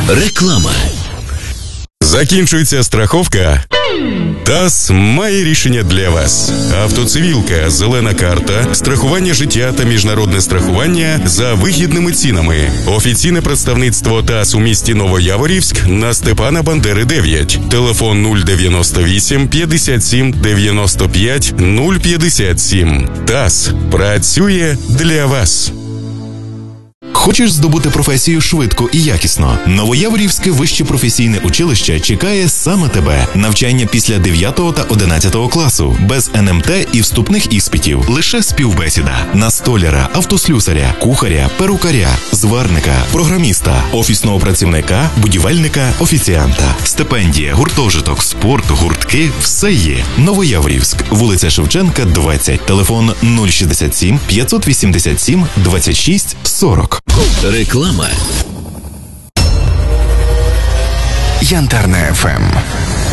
Реклама. Закінчується страховка? ТАСС має рішення для вас. Автоцивілка, зелена карта, страхування життя та міжнародне страхування за вигідними цінами. Офіційне представництво ТАСС у місті Новояворівськ на Степана Бандери 9. Телефон 098 57 95 057. ТАСС працює для вас. Хочеш здобути професію швидко і якісно? Новояворівське вище професійне училище чекає саме тебе. Навчання після 9 та 11 класу. Без НМТ і вступних іспитів. Лише співбесіда. На столяра, автослюсаря, кухаря, перукаря, зварника, програміста, офісного працівника, будівельника, офіціанта. Стипендія, гуртожиток, спорт, гуртки – все є. Новояворівськ. Вулиця Шевченка, 20. Телефон 067 587 26 40. Реклама. Янтарне ФМ.